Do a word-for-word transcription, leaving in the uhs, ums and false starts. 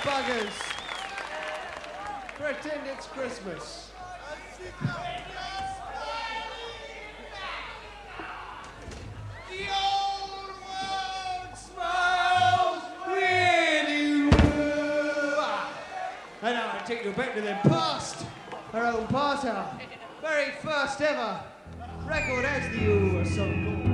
buggers. Pretend it's Christmas. The old world smiles really well. And now I take you back to the past. Our own past, our very first ever record as the old song called